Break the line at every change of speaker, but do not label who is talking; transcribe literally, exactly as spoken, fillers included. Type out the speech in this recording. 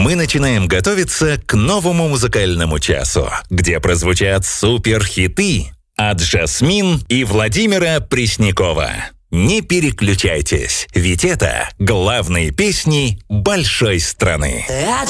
Мы начинаем готовиться к новому музыкальному часу, где прозвучат суперхиты от Жасмин и Владимира Преснякова. Не переключайтесь, ведь это главные песни большой страны.
От